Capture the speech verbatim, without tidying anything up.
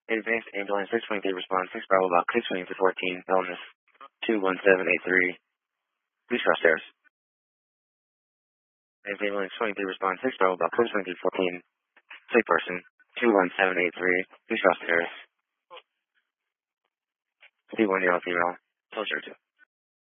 Advanced Ambulance six twenty-three, respond six Bravo Box six twenty-two fourteen, illness two one seven eight three. Please cross stairs. Advanced Ambulance twenty-three, respond six Bravo Box six twenty-two fourteen, sick person two one seven eight three. Please cross stairs. fifty-one year old female, closer to.